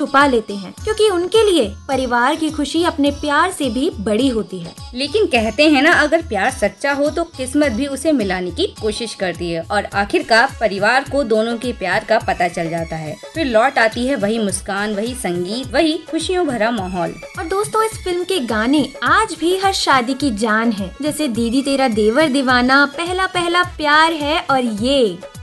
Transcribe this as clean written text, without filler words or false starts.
छुपा लेते हैं, क्योंकि उनके लिए परिवार की खुशी अपने प्यार से भी बड़ी होती है। लेकिन कहते हैं ना, अगर प्यार सच्चा हो तो किस्मत भी उसे मिलाने की कोशिश करती है और आखिरकार परिवार को दोनों के प्यार का पता चल जाता है। फिर लौट आती है वही मुस्कान, वही संगीत, वही खुशियों भरा माहौल। और दोस्तों, इस फिल्म के गाने आज भी हर शादी की जान है, जैसे दीदी तेरा देवर दीवाना, पहला पहला प्यार है और ये